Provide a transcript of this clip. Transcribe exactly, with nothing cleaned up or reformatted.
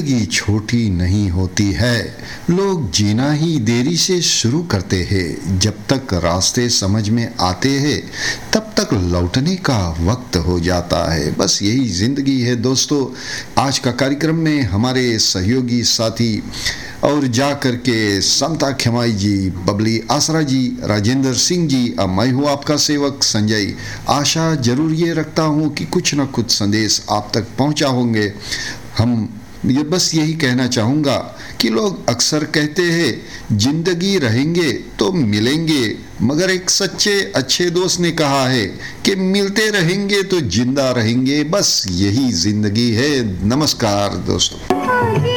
जिंदगी छोटी नहीं होती है, लोग जीना ही देरी से शुरू करते हैं। जब तक रास्ते समझ में आते हैं तब तक लौटने का वक्त हो जाता है। बस यही जिंदगी है दोस्तों। आज का कार्यक्रम में हमारे सहयोगी साथी और जा कर के समता खेमाई जी, बबली आसरा जी, राजेंद्र सिंह जी, अब मैं हूँ आपका सेवक संजय। आशा जरूर ये रखता हूँ कि कुछ न कुछ संदेश आप तक पहुँचा होंगे। हम ये बस यही कहना चाहूँगा कि लोग अक्सर कहते हैं जिंदगी रहेंगे तो मिलेंगे, मगर एक सच्चे अच्छे दोस्त ने कहा है कि मिलते रहेंगे तो जिंदा रहेंगे। बस यही जिंदगी है। नमस्कार दोस्तों।